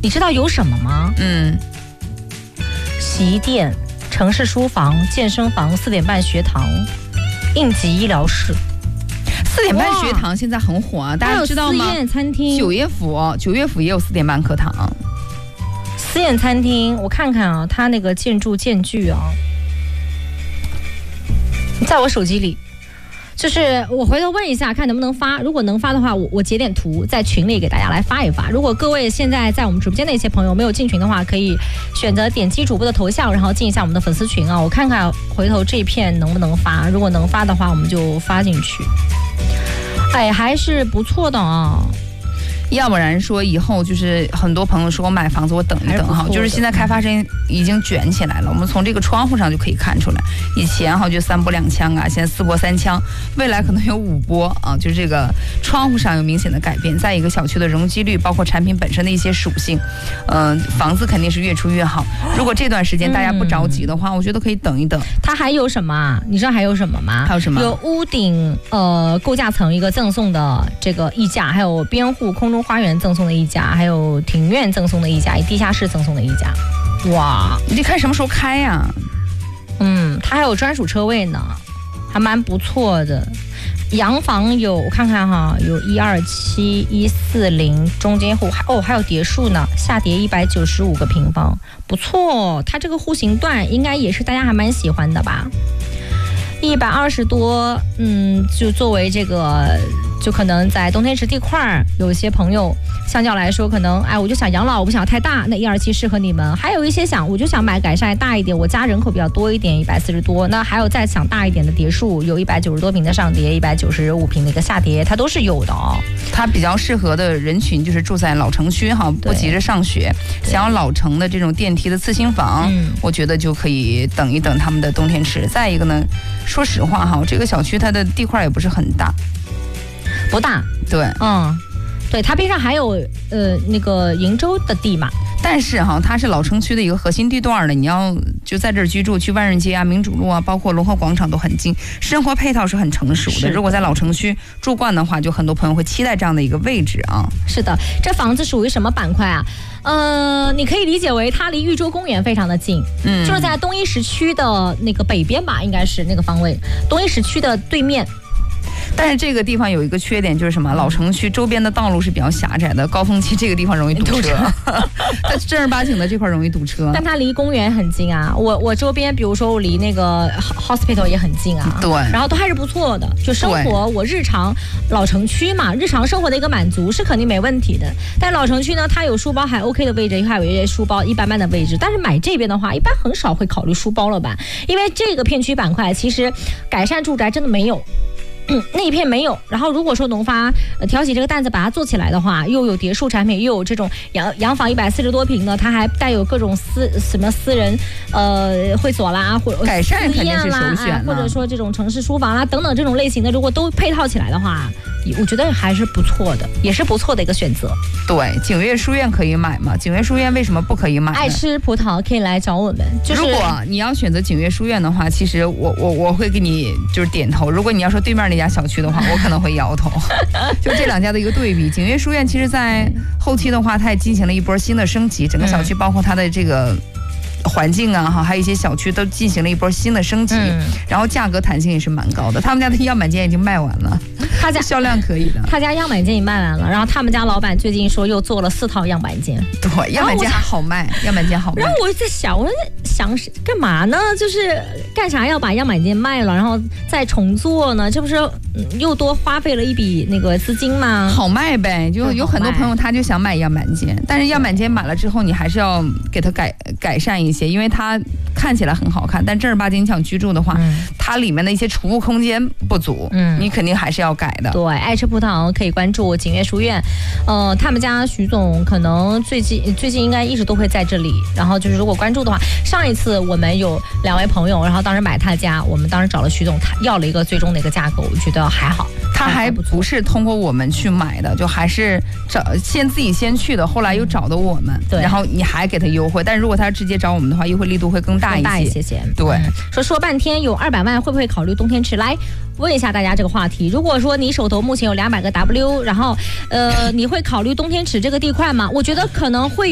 你知道有什么吗？洗衣店、城市书房、健身房、4点半学堂、应急医疗室。 4点半学堂现在很火啊，大家知道吗？ 还有私宴餐厅， 九叶府也有4点半课堂。 私宴餐厅，我看看啊，它那个建具啊，在我手机里。就是我回头问一下，看能不能发。如果能发的话，我截点图在群里给大家来发一发。如果各位现在在我们直播间的一些朋友没有进群的话，可以选择点击主播的头像，然后进一下我们的粉丝群啊。我看看回头这一片能不能发。如果能发的话，我们就发进去。哎，还是不错的啊。 要不然说以后就是很多朋友说我买房子我等一等哈，就是现在开发商已经卷起来了。我们从这个窗户上就可以看出来，以前哈就3波2枪啊，现在4波3枪，未来可能有5波啊，就是这个窗户上有明显的改变。再一个小区的容积率，包括产品本身的一些属性，房子肯定是越出越好。如果这段时间大家不着急的话，我觉得可以等一等。 它还有什么啊？你知道还有什么吗？ 还有什么？ 有屋顶构架层一个赠送的这个溢价，还有边户空中花园赠送的溢价，还有庭院赠送的溢价，地下室赠送的溢价。哇， 你得看什么时候开呀？ 它还有专属车位呢，还蛮不错的。洋房有，我看看哈，有127、140中间户，还有叠数呢，下叠195个平方，不错。它这个户型段应该也是大家还蛮喜欢的吧？120多，就作为这个，就可能在冬天池地块，有一些朋友相较来说，可能我就想养老，我不想太大，那127适合你们。还有一些我就想买改善大一点，我家人口比较多一点，140多。那还有再想大一点的叠数，有190多平的上叠，195平的一个下叠，它都是有的哦。 它比较适合的人群就是住在老城区哈，不急着上学，想要老城的这种电梯的次新房，我觉得就可以等一等他们的冬天池。再一个呢，说实话哈，这个小区它的地块也不是很大， 不大， 对， 对，它边上还有那个鄞州的地嘛。 但是哈，它是老城区的一个核心地段的，你要就在这儿居住，去万润街啊、民主路啊，包括龙河广场都很近，生活配套是很成熟的。如果在老城区住惯的话，就很多朋友会期待这样的一个位置啊。 是的，这房子属于什么板块啊？你可以理解为它离豫州公园非常的近，就是在东一时区的那个北边吧，应该是那个方位，东一时区的对面。 但是这个地方有一个缺点，就是什么？老城区周边的道路是比较狭窄的，高峰期这个地方容易堵车。它正儿八经的这块容易堵车。 但它离公园很近啊，我周边，比如说我离那个 hospital 也很近啊。 对。 然后都还是不错的，就生活我日常老城区嘛，日常生活的一个满足是肯定没问题的。但老城区呢，它有书包还 OK 的位置，还有一些书包一般般的位置。但是买这边的话，一般很少会考虑书包了吧？因为这个片区板块其实改善住宅真的没有。那一片没有，然后如果说农发挑起这个担子把它做起来的话，又有叠数产品，又有这种洋房140多平的，它还带有各种私人会所啦，或者改善肯定是首选或者说这种城市书房啦等等这种类型的，如果都配套起来的话，我觉得还是不错的，也是不错的一个选择。 对，景悦书院可以买吗？景悦书院为什么不可以买呢？ 爱吃葡萄可以来找我们。就是如果你要选择景悦书院的话，其实我会给你就是点头。如果你要说对面那家小区的话，我可能会摇头。就这两家的一个对比，景悦书院其实在后期的话，它也进行了一波新的升级，整个小区包括它的这个环境啊，还有一些小区都进行了一波新的升级，然后价格弹性也是蛮高的。他们家的样板间已经卖完了，他家销量可以的， 他家样板间已卖完了，然后他们家老板最近说又做了4套样板间， 对，样板间好卖，样板间好卖。 然后我在想，我在想干嘛呢？就是干啥要把样板间卖了，然后再重做呢？这不是又多花费了一笔那个资金吗？ 好卖呗，就有很多朋友他就想买样板间，但是样板间买了之后，你还是要给它改善一些，因为它看起来很好看，但正儿八经你想居住的话，它里面的一些储物空间不足，你肯定还是要改的。 对，爱吃葡萄可以关注景悦书院，他们家徐总可能最近应该一直都会在这里，然后就是如果关注的话，上一次我们有2位朋友，然后当时买他家，我们当时找了徐总，他要了一个最终的一个价格，我觉得还好。 他还不是通过我们去买的，就还是自己先去的，后来又找的我们，对，然后你还给他优惠，但如果他直接找我们的话，优惠力度会更大一些。对， 说半天有200万，会不会考虑冬天池？来问一下大家这个话题。如果说你手头目前有200个 W， 然后你会考虑冬天池这个地块吗？我觉得可能会。